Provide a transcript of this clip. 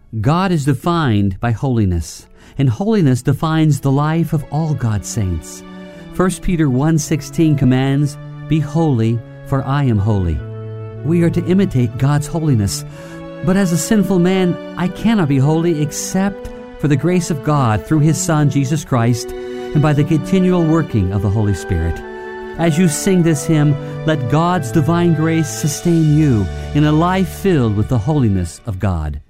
God is defined by holiness, and holiness defines the life of all God's saints. 1 Peter 1:16 commands, "Be holy, for I am holy." We are to imitate God's holiness, but as a sinful man, I cannot be holy except for the grace of God through His Son, Jesus Christ, and by the continual working of the Holy Spirit. As you sing this hymn, let God's divine grace sustain you in a life filled with the holiness of God.